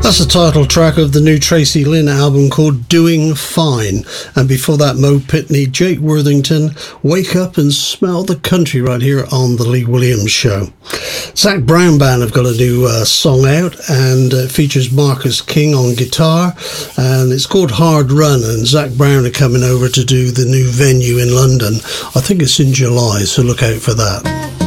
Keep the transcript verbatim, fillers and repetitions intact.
That's the title track of the new Tracy Lynn album called Doing Fine. And before that, Mo Pitney, Jake Worthington, Wake Up and Smell the Country, right here on the Lee Williams Show. Zac Brown Band have got a new uh, song out, and it features Marcus King on guitar, and it's called Hard Run, and Zac Brown are coming over to do the new venue in London. I think it's in July, so look out for that.